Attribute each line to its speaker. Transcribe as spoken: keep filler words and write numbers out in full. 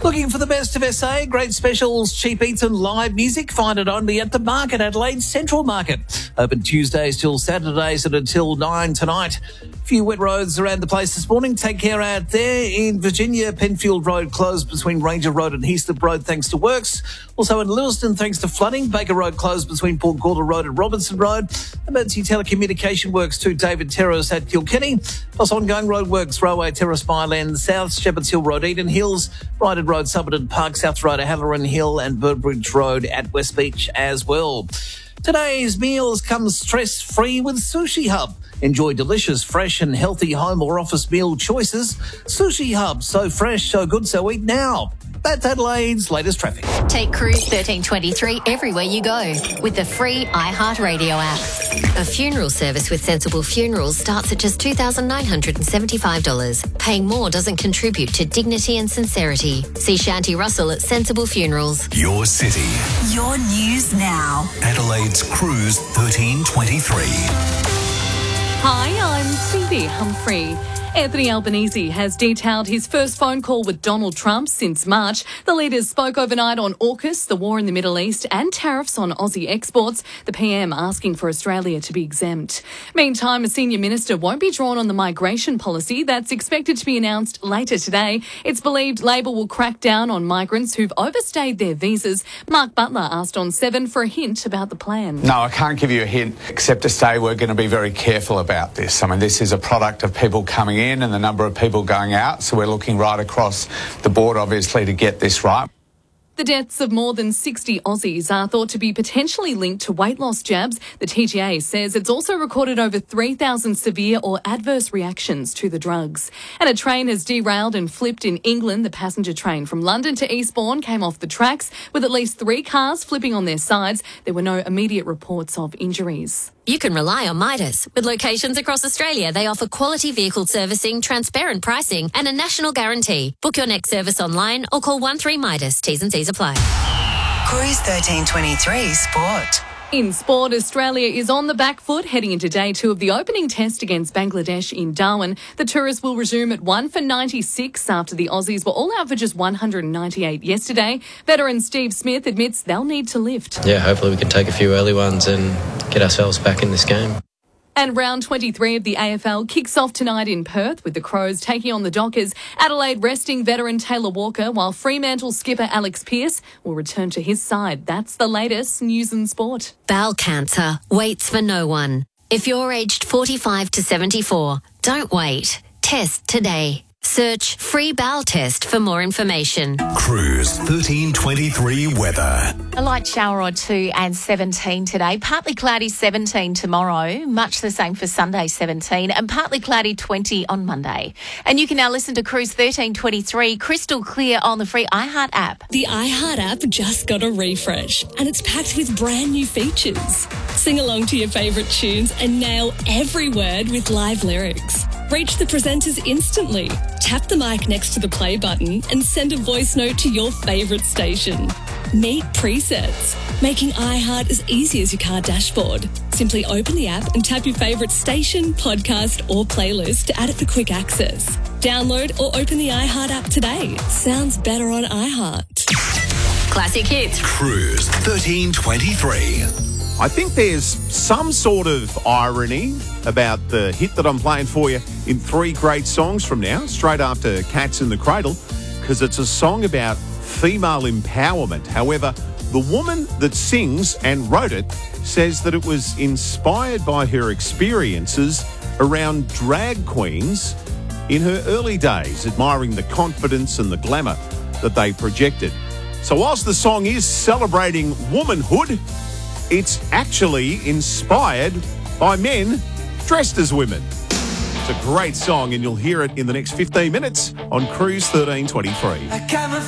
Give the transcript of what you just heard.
Speaker 1: Looking for the best of S A? Great specials, cheap eats and live music? Find it only at the Market, Adelaide Central Market. Open Tuesdays till Saturdays and until nine tonight. Few wet roads around the place this morning. Take care out there. In Virginia, Penfield Road closed between Ranger Road and Heathcliff Road thanks to works. Also in Lewiston thanks to flooding. Baker Road closed between Port Gawler Road and Robinson Road. Emergency telecommunication works to David Terrace at Kilkenny. Plus ongoing road works, Railway Terrace Byland South, Shepherds Hill Road, Eden Hills, Ryden Road, Somerton Park, South Road, Halloran Hill and Burbridge Road at West Beach as well. Today's meals come stress-free with Sushi Hub. Enjoy delicious, fresh and healthy home or office meal choices. Sushi Hub, so fresh, so good, so eat now. That's Adelaide's latest traffic.
Speaker 2: Take Cruise thirteen twenty-three everywhere you go with the free iHeartRadio app. A funeral service with Sensible Funerals starts at just two thousand nine hundred seventy-five dollars. Paying more doesn't contribute to dignity and sincerity. See Shanti Russell at Sensible Funerals.
Speaker 3: Your city.
Speaker 4: Your news now.
Speaker 3: Adelaide's Cruise thirteen twenty-three.
Speaker 5: Hi, I'm Phoebe Humphrey. Anthony Albanese has detailed his first phone call with Donald Trump since March. The leaders spoke overnight on AUKUS, the war in the Middle East, and tariffs on Aussie exports, the P M asking for Australia to be exempt. Meantime, a senior minister won't be drawn on the migration policy that's expected to be announced later today. It's believed Labor will crack down on migrants who've overstayed their visas. Mark Butler asked on Seven for a hint about the plan.
Speaker 6: No, I can't give you a hint, except to say we're going to be very careful about this. I mean, this is a product of people coming in and the number of people going out, so we're looking right across the board, obviously, to get this right.
Speaker 5: The deaths of more than sixty Aussies are thought to be potentially linked to weight loss jabs. The T G A says it's also recorded over three thousand severe or adverse reactions to the drugs. And a train has derailed and flipped in England. The passenger train from London to Eastbourne came off the tracks with at least three cars flipping on their sides. There were no immediate reports of injuries.
Speaker 2: You can rely on Midas. With locations across Australia, they offer quality vehicle servicing, transparent pricing and a national guarantee. Book your next service online or call one three Midas. T's and C's apply.
Speaker 4: Cruise thirteen twenty-three Sport.
Speaker 5: In sport, Australia is on the back foot heading into day two of the opening test against Bangladesh in Darwin. The tourists will resume at one for ninety-six after the Aussies were all out for just one hundred ninety-eight yesterday. Veteran Steve Smith admits they'll need to lift.
Speaker 7: Yeah, hopefully we can take a few early ones and get ourselves back in this game.
Speaker 5: And round twenty-three of the A F L kicks off tonight in Perth with the Crows taking on the Dockers. Adelaide resting veteran Taylor Walker, while Fremantle skipper Alex Pearce will return to his side. That's the latest news and sport.
Speaker 2: Bowel cancer waits for no one. If you're aged forty-five to seventy-four, don't wait. Test today. Search Free Bowel Test for more information.
Speaker 3: Cruise thirteen twenty-three weather.
Speaker 8: A light shower or two and seventeen today. Partly cloudy seventeen tomorrow. Much the same for Sunday seventeen and partly cloudy twenty on Monday. And you can now listen to Cruise thirteen twenty-three crystal clear on the free iHeart app.
Speaker 9: The iHeart app just got a refresh and it's packed with brand new features. Sing along to your favourite tunes and nail every word with live lyrics. Reach the presenters instantly. Tap the mic next to the play button and send a voice note to your favourite station. Meet presets, making iHeart as easy as your car dashboard. Simply open the app and tap your favourite station, podcast or playlist to add it for quick access. Download or open the iHeart app today. Sounds better on iHeart.
Speaker 2: Classic hits.
Speaker 3: Cruise thirteen twenty-three.
Speaker 10: I think there's some sort of irony about the hit that I'm playing for you in three great songs from now, straight after Cats in the Cradle, because it's a song about female empowerment. However, the woman that sings and wrote it says that it was inspired by her experiences around drag queens in her early days, admiring the confidence and the glamour that they projected. So whilst the song is celebrating womanhood, it's actually inspired by men dressed as women. It's a great song and you'll hear it in the next fifteen minutes on Cruise thirteen twenty-three.